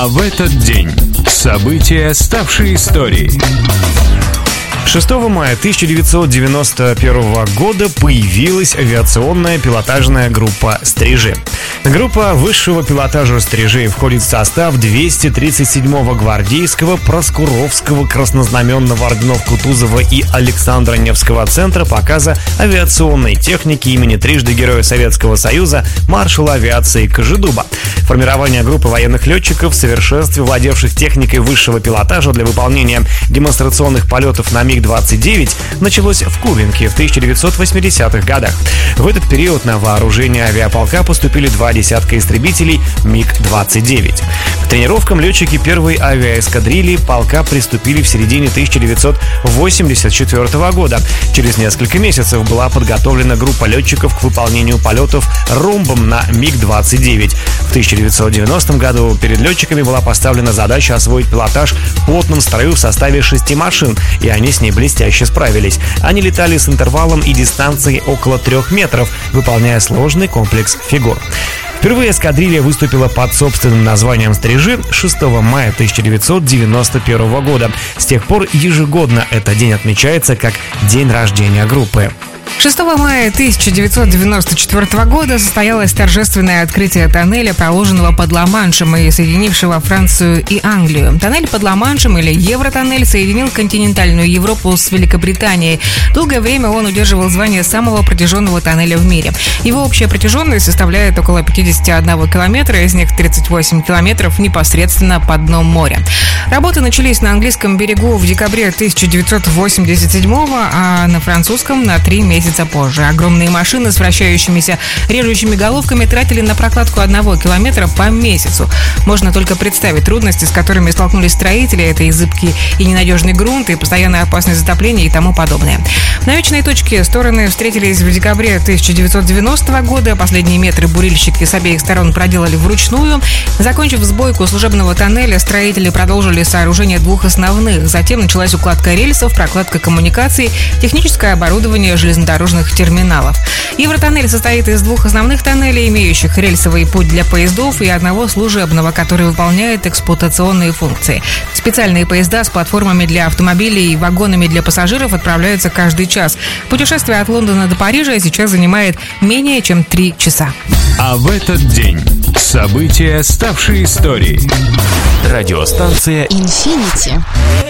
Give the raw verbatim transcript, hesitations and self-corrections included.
в этот день. События, ставшие историей. шестого мая тысяча девятьсот девяносто первого года появилась авиационная пилотажная группа «Стрижи». Группа высшего пилотажа «Стрижей» входит в состав двести тридцать седьмого гвардейского, Проскуровского, краснознаменного орденов Кутузова и Александра Невского центра показа авиационной техники имени трижды Героя Советского Союза маршала авиации Кожедуба. Формирование группы военных летчиков, в совершенстве владевших техникой высшего пилотажа для выполнения демонстрационных полетов на миг двадцать девять, началось в Кубинке в тысяча девятьсот восьмидесятых годах. В этот период на вооружение авиаполка поступили два десятка истребителей миг двадцать девять. К тренировкам летчики первой авиаэскадрильи полка приступили в середине тысяча девятьсот восемьдесят четвертого года. Через несколько месяцев была подготовлена группа летчиков к выполнению полетов ромбом на миг двадцать девять. В тысяча девятьсот девяностом году перед летчиками была поставлена задача освоить пилотаж в плотном строю в составе шести машин, и они с ней блестяще справились. Они летали с интервалом и дистанцией около трех метров, выполняя сложный комплекс фигур. Впервые эскадрилья выступила под собственным названием «Стрижи» шестого мая тысяча девятьсот девяносто первого года. С тех пор ежегодно этот день отмечается как день рождения группы. шестого мая тысяча девятьсот девяносто четвертого года состоялось торжественное открытие тоннеля, проложенного под Ла-Маншем и соединившего Францию и Англию. Тоннель под Ла-Маншем или Евротоннель соединил континентальную Европу с Великобританией. Долгое время он удерживал звание самого протяженного тоннеля в мире. Его общая протяженность составляет около пятьдесят один километр, из них тридцать восемь километров непосредственно под дном моря. Работы начались на английском берегу в декабре тысяча девятьсот восемьдесят седьмого, а на французском на три месяца позже. Огромные машины с вращающимися режущими головками тратили на прокладку одного километра по месяцу. Можно только представить трудности, с которыми столкнулись строители. Это и зыбкий и ненадежный грунт, и постоянная опасность затопления и тому подобное. В начальной точке стороны встретились в декабре тысяча девятьсот девяностого года. Последние метры бурильщики с обеих сторон проделали вручную. Закончив сбойку служебного тоннеля, строители продолжили сооружение двух основных. Затем началась укладка рельсов, прокладка коммуникаций, техническое оборудование железнодорожных терминалов. Евротоннель состоит из двух основных тоннелей, имеющих рельсовый путь для поездов, и одного служебного, который выполняет эксплуатационные функции. Специальные поезда с платформами для автомобилей и вагонами для пассажиров отправляются каждый час. Путешествие от Лондона до Парижа сейчас занимает менее чем три часа. А в этот день. События, ставшие историей. Радиостанция «Инфинити».